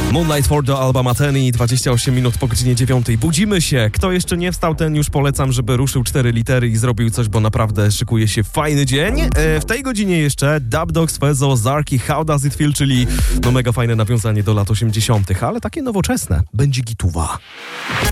Moonlight for the Alabama Tenny, 28 minut po godzinie 9. Budzimy się. Kto jeszcze nie wstał, ten już polecam, żeby ruszył 4 litery i zrobił coś, bo naprawdę szykuje się fajny dzień. W tej godzinie jeszcze Dub Dogs, Fezo, Zarki, How Does It Feel, czyli no mega fajne nawiązanie do lat 80., ale takie nowoczesne. Będzie gituwa.